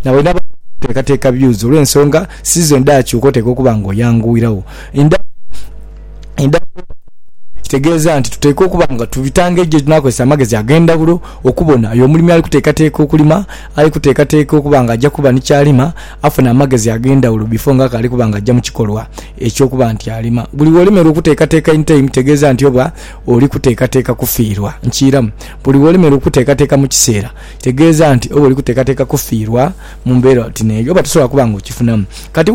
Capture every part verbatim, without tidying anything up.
nawe naba tekateeka views olw'ensonga season dachi ukoteeka okuba ng'oyanguwirawo inda inda kitegeeza nti tuteeka okuba nga tubitange ejjo tunakozesa amagezi agenda bulo okubona ayo omulimi ali kuteekateeka okulima ali kuteekateeka okuba nga ajja kuba nikyalima afuna amagezi agenda bulo before nga kali kuba nga ajja mu kikolwa ekyokuba nti alima buli wolemerwa okuteekateeka in time tegeeza nti oba oli kuteekateeka kufiirwa nkiiramu buli wolemerwa okuteekateeka mu kiseera tegeeza nti oba oli kuteekateeka kufiirwa mu mbeera ti neeyo oba tosobola kuba nga okifunamu kati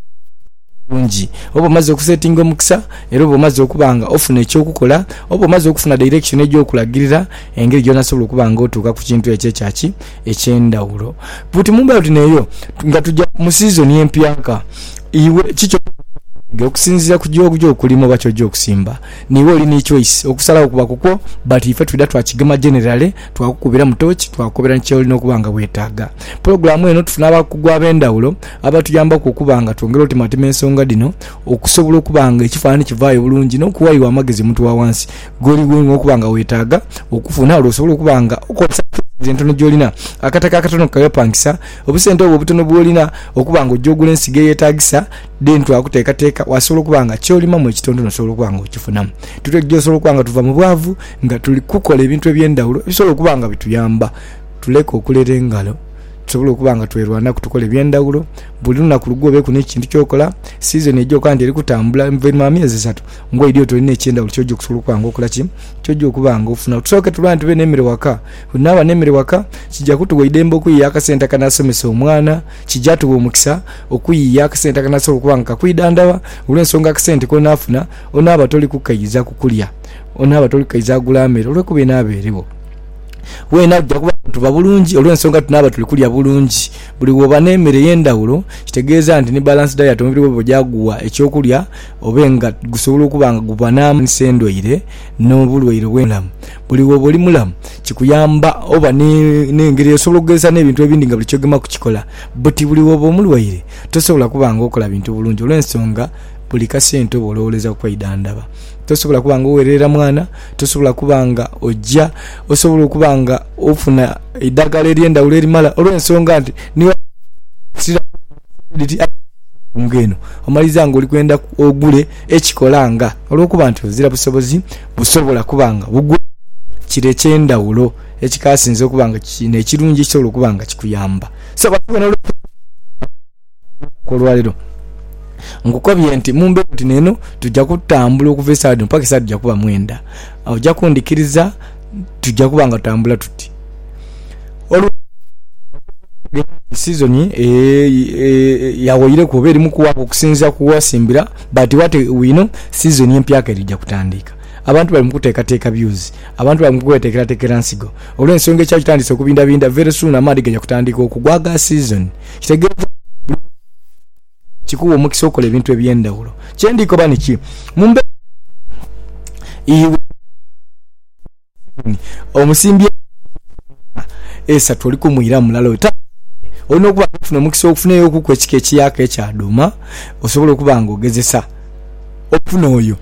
bungi oba maze okusettinga omukisa era oba maze okubanga ofuna ekyokukola oba maze okufuna direction ej'okulagirira engeri gy'onasobola okubanga otuuka ku kintu ekyo ekyaki eky'endawulo buti mumbeera ti neeyo nga tujja mu season y'empyaka iwe kikyo okusinziira ku gy'okujja okulima oba kyojja okusimba niwe olina choice okusalawo kuba kukwo but ife twida twakigema generally twakukubira mu tochi twakukubira nkyolina okuba nga bwetaaga programu eno tufuna abakugwa ab'endawulo abatuyamba okukuba nga twongera otimatima ensonga dino okusobola okuba nga ekifaananyi kivaayo bulungi n'okuwayiwa amagezi muntu wa wansi goli gwenga okuba nga weetaaga okufuna olwosobola okuba nga okozesa entono gyolina akataka akatono kayopangisa obusente obwo obutono bwolina okuba nga ojja ogula ensigo eyeetaagisa then twakuteekateeka wasobola okuba nga kyolima mu ekitondono osobola okuba nga okifunamu tutegejja osobola okuba nga tuva mu bwavu nga tuli kukola ebintu eby'endawulo bisobola okuba nga bituyamba tuleka okulera engalo tusobola okuba nga twerwana kutukola eby'endawulo buli lunaku lugu obeeku n'ekintu kyokola season ejjo kandi eri kutambula envuma myezi esatu ng'oyidi otolina ekyendawulo kyojja okusobola okuba nga okola ki kyojja okuba nga ofuna tusooke tulwana tube n'emmere waka naaba n'emmere waka kijja kutuwa idembe okuyiya akasente akanasomesa omwana kijja tuwa omukisa okuyiya akasente akanasobola okuba nga kakwidandaba olw'ensonga akasente konaafuna onaaba toli kukayiza kukulya onaaba toli kukayiza agula mmere olw'ekuba enaaba eriwo weena ojja kuba tuba bulungi olw'ensonga tunaaba tuli kulya bulungi buli woba n'emmere y'endawulo kitegeeza nti ne balance diet omubiri gwo bw'ogyaguwa ekyokulya obe nga gusobola okuba nga gubanaamu endwaire n'obulwaire bw'omulamu buli woba oli mulamu kikuyamba oba n'engeri osobola okugezesa n'ebintu ebindi nga buli kyogema kukikola buti buli woba omulwaire tosobola kuba nga okola bintu bulungi olw'ensonga buli kasente oba olowoleza kukwidandaba tosobola kuba nga owerera mwana tosobola kuba nga ojja osobola okuba nga ofuna eddagala ery'endawulo erimala olw'ensonga nti niwa ngeno omaliza nga oli kwenda ogule ekikola nga olw'okuba nti ozira busobozi busobola kuba nga bugwe kire eky'endawulo ekikasinze okuba nga kino ekirungi kisobola okuba nga kikuyamba so olwalero nkukobye nti mumbe nti neno tujja kutambula okuva esaadi mpaka esaadi tujja kuba mwenda ojja kundikiriza tujja kuba nga tutambula tuti olwo season yawoyire kuba eri mukuwaba okusinziira kuwasimbira but what we know season y'empyaka erijja kutandika abantu bali mukuteekateeka views abantu bali mukuteekerateekera nsigo olw'ensonga ekyakitandise okubindabinda very soon amaadi gajja kutandika okugwaga season kitegeeza kikuwa omukisa okola ebintu eby'endawulo kyendiko bani ki mumbe iwe omusimbi esatu oli kumwira mulala ota olina okuba ofuna omukisa okufunayo okuku ekika ekiyaka ekyaduma osobola okuba nga ogezesa okufuna oyo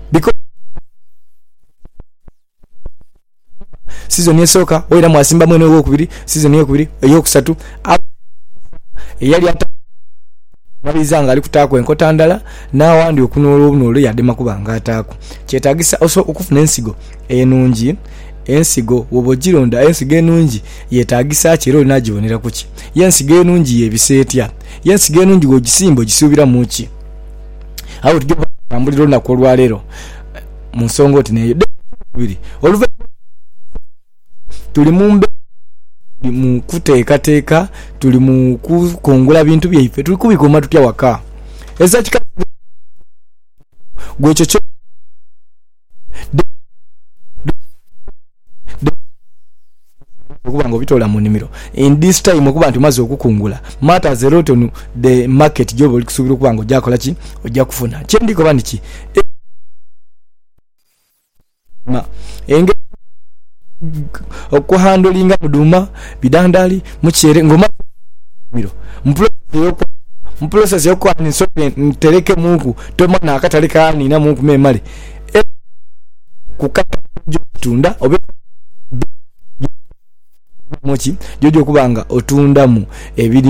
season esooka oira mwasimba mwene owokubiri season eyokubiri eyokusatu eyali ata mabizanga ali kutaako enkota ndala n'awandi okunoola obunoolo yadema kuba nga ataako kyetaagisa okufuna ensigo enungi ensigo woba ogironda ensigo enungi yetaagisa ki era olina agibonera ku ki yensigo enungi yebiseetya yensigo enungi gwogisimba ogisuubira mu ki awo tugambulira olunaku olwaleero mu nsonga oti neyo biri oluva tuli mumbe mu kuteekateeka tuli mu kukongula bintu byaife tuli kubikoma tutya waka eza kika gwekyo kyo okuba nga obitoola mu nnimiro in this time okuba nti omaze okukungula matters a lot on the market gyoba oli kusuubira okuba nga ojja kola ki ojja kufuna kyendiko bani ki enge okuhandolinga muduma bidandali mukyere ngoma miro mu process yo kwa ni so ntereke mungu tomana akatale kani na mungu memale kukata tunda obe mochi jojo kubanga otundamu ebiri